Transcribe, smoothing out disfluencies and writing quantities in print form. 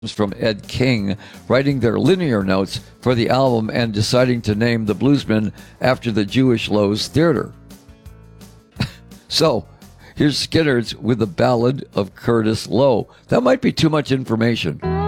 from Ed King, writing their liner notes for the album and deciding to name the Bluesmen after the Jewish Loew's Theater. So, here's Skinner's with the Ballad of Curtis Loew. That might be too much information.